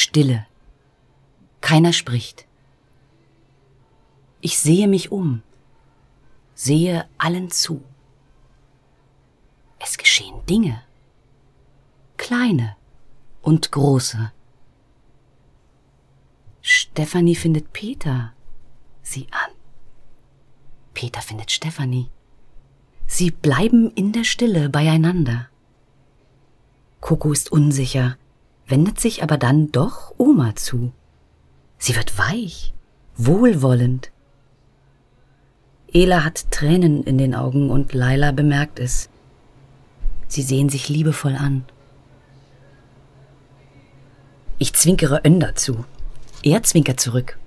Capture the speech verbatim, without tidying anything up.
Stille. Keiner spricht. Ich sehe mich um, sehe allen zu. Es geschehen Dinge, kleine und große. Stefanie findet Peter sie an. Peter findet Stefanie. Sie bleiben in der Stille beieinander. Coco ist unsicher, wendet sich aber dann doch Oma zu. Sie wird weich, wohlwollend. Ela hat Tränen in den Augen und Laila bemerkt es. Sie sehen sich liebevoll an. Ich zwinkere Önder zu. Er zwinkert zurück.